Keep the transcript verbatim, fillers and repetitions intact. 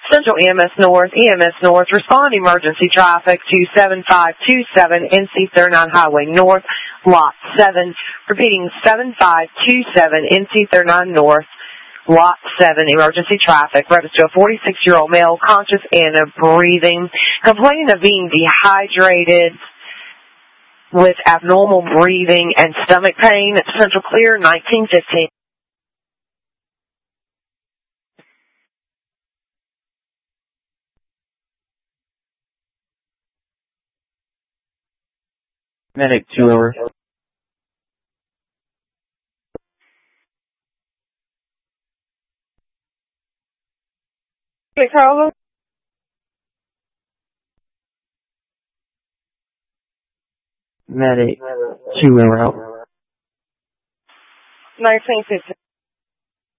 Central E M S North, E M S North, respond emergency traffic to seven five two seven N C thirty-nine Highway North, Lot seven. Repeating, seven five two seven N C thirty-nine North, Lot seven, emergency traffic. Reference to a forty-six-year-old male, conscious and breathing, complaining of being dehydrated with abnormal breathing and stomach pain. Central Clear, nineteen fifteen. Medic two over. Hey, Carla? Medic two over out. nineteen fifteen.